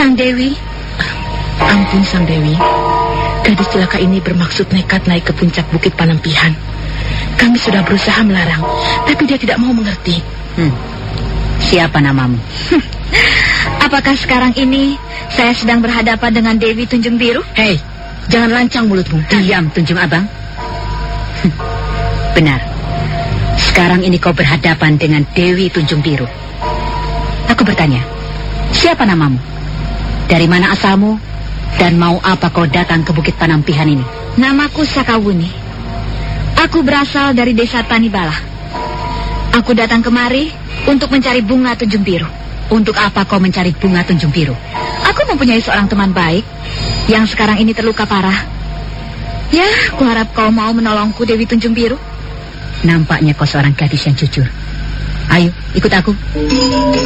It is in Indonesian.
Sang Dewi. Ampun Sang Dewi, gadis celaka ini bermaksud nekat naik ke puncak Bukit Panampihan. Kami sudah berusaha melarang, tapi dia tidak mau mengerti. Siapa namamu? Apakah sekarang ini saya sedang berhadapan dengan Dewi Tunjung Biru? Hei, jangan lancang mulutmu. Diam, Tunjung Abang. Benar. Sekarang ini kau berhadapan dengan Dewi Tunjung Biru. Aku bertanya, siapa namamu? Dari mana asalmu? Dan mau apa kau datang ke Bukit Panampihan ini? Namaku Sakawuni. Aku berasal dari desa Tanibala. Aku datang kemari untuk mencari bunga Tunjung Biru. Untuk apa kau mencari bunga Tunjung Biru? Aku mempunyai seorang teman baik yang sekarang ini terluka parah. Ya, kuharap kau mau menolongku, Dewi Tunjung Biru. Nampaknya kau seorang gadis yang jujur. Ayo, ikut aku.